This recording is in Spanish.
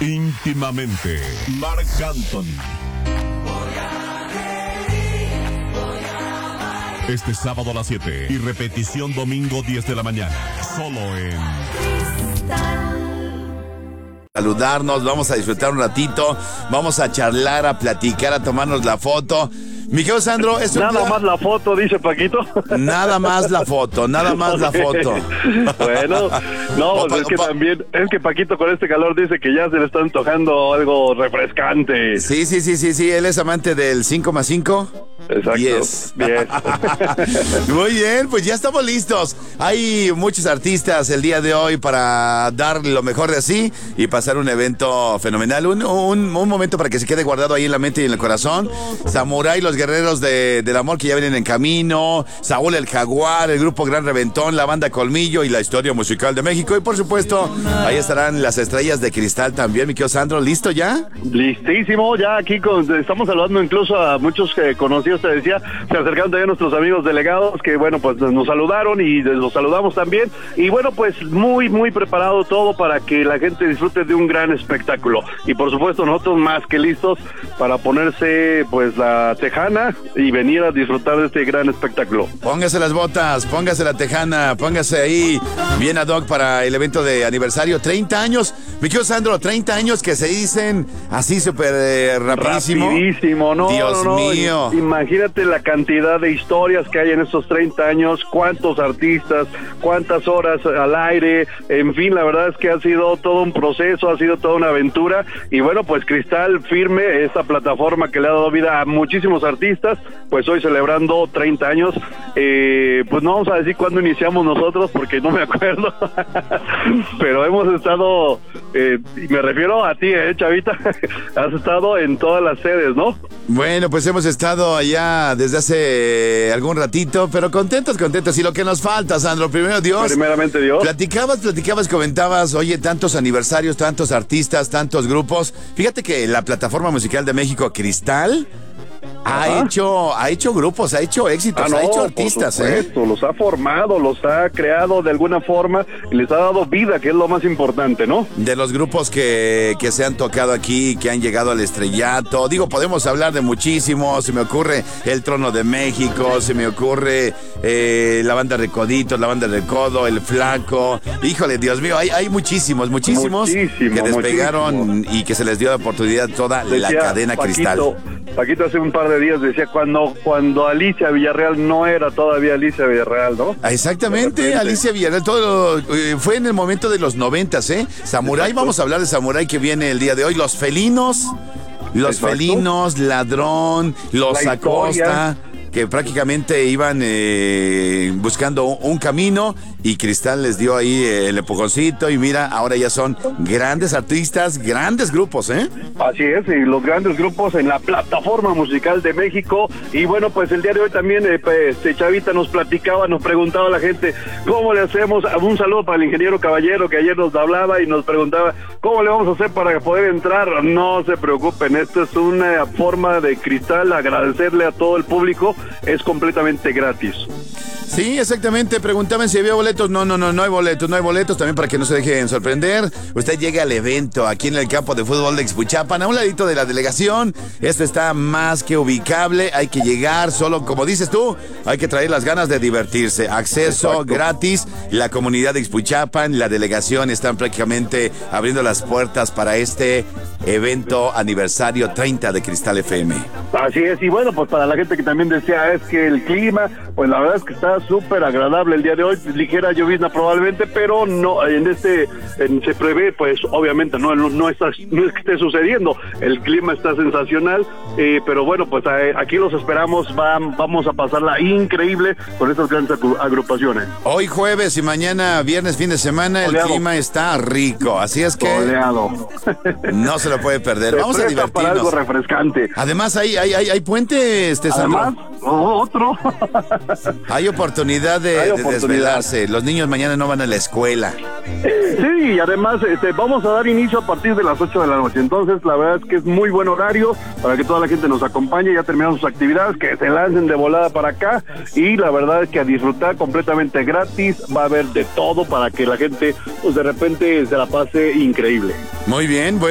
Íntimamente, Marc Anthony. Este sábado a las 7 y repetición domingo 10 de la mañana. Solo en saludarnos, vamos a disfrutar un ratito, vamos a charlar, a platicar, a tomarnos la foto. Mi querido Sandro, es nada más la foto, dice Paquito. Nada más la foto, nada más la foto. Bueno, no, pues es que también, es que Paquito con este calor dice que ya se le está antojando algo refrescante. Sí, él es amante del 5+5. Exacto. 10. Muy bien, pues ya estamos listos. Hay muchos artistas el día de hoy para dar lo mejor de sí y pasar un evento fenomenal, un momento para que se quede guardado ahí en la mente y en el corazón. Samurai, los guerreros del amor que ya vienen en camino, Saúl el Jaguar, el grupo Gran Reventón, la banda Colmillo y la historia musical de México. Y por supuesto, ahí estarán las estrellas de cristal también. Mi querido Sandro, ¿listo ya? Listísimo, ya aquí estamos saludando incluso a muchos conocidos, te decía, se acercaron también nuestros amigos delegados que bueno, pues nos saludaron y los saludamos también. Y bueno, pues muy preparado todo para que la gente disfrute de un gran espectáculo. Y por supuesto nosotros más que listos para ponerse pues la tejana y venir a disfrutar de este gran espectáculo. Póngase las botas, póngase la tejana, póngase ahí bien ad hoc para el evento de aniversario. 30 años, mi querido Sandro, 30 años que se dicen así súper rapidísimo, ¿no? Dios mío. Imagínate la cantidad de historias que hay en estos 30 años, cuántos artistas, cuántas horas al aire, en fin, la verdad es que ha sido todo un proceso, ha sido toda una aventura. Y bueno, pues Cristal firme, esta plataforma que le ha dado vida a muchísimos artistas, pues hoy celebrando 30 años, pues no vamos a decir cuándo iniciamos nosotros porque no me acuerdo, pero hemos estado, y me refiero a ti, Chavita, has estado en todas las sedes, ¿no? Bueno, pues hemos estado allá desde hace algún ratito, pero contentos. Y lo que nos falta, Sandro, primeramente Dios. Platicabas, comentabas, oye, tantos aniversarios, tantos artistas, tantos grupos. Fíjate que la plataforma musical de México, Cristal, ha hecho grupos, ha hecho éxitos, ha hecho artistas, los ha formado, los ha creado de alguna forma y les ha dado vida, que es lo más importante, ¿no? De los grupos que se han tocado aquí, que han llegado al estrellato, podemos hablar de muchísimos. Se me ocurre El Trono de México, se me ocurre la banda Recoditos, la banda Recodo, El Flaco. Híjole, Dios mío, hay muchísimos que despegaron y que se les dio la oportunidad toda la cadena Cristal. Paquito hace un par de días decía cuando Alicia Villarreal no era todavía Alicia Villarreal, ¿no? Exactamente, Alicia Villarreal, todo fue en el momento de los 90, Samurai. Exacto. Vamos a hablar de Samurai que viene el día de hoy, Los Felinos, Ladrón, Los Acosta, que prácticamente iban buscando un camino y Cristal les dio ahí el empujoncito y mira, ahora ya son grandes artistas, grandes grupos, Así es, y los grandes grupos en la plataforma musical de México. Y bueno, pues el día de hoy también Chavita nos preguntaba a la gente, ¿cómo le hacemos? Un saludo para el ingeniero Caballero que ayer nos hablaba y nos preguntaba, ¿cómo le vamos a hacer para poder entrar? No se preocupen, esto es una forma de Cristal agradecerle a todo el público. Es completamente gratis. Sí, exactamente. Preguntaban si había boletos. No hay boletos. También para que no se dejen sorprender. Usted llega al evento aquí en el campo de fútbol de Ixpuchapan, a un ladito de la delegación. Esto está más que ubicable. Hay que llegar solo, como dices tú, hay que traer las ganas de divertirse. Acceso Exacto. Gratis. La comunidad de Ixpuchapan, la delegación están prácticamente abriendo las puertas para este evento aniversario 30 de Cristal FM. Así es, y bueno, pues para la gente que también decía, es que el clima, pues la verdad es que está súper agradable el día de hoy, ligera llovizna probablemente, pero no, se prevé, pues obviamente no es que esté sucediendo, el clima está sensacional, pero bueno, pues aquí los esperamos, vamos a pasarla increíble con estas grandes agrupaciones. Hoy jueves y mañana viernes, fin de semana, Soleado. El clima está rico, así es que Soleado. No se lo puede perder, vamos a divertirnos. Para algo refrescante. Además hay puentes, Además, otro. Hay oportunidad de desvelarse. Los niños mañana no van a la escuela. Sí, y además vamos a dar inicio a partir de las 8 de la noche. Entonces, la verdad es que es muy buen horario para que toda la gente nos acompañe. Ya terminamos sus actividades, que se lancen de volada para acá. Y la verdad es que a disfrutar completamente gratis. Va a haber de todo para que la gente, pues de repente, se la pase increíble. Muy bien.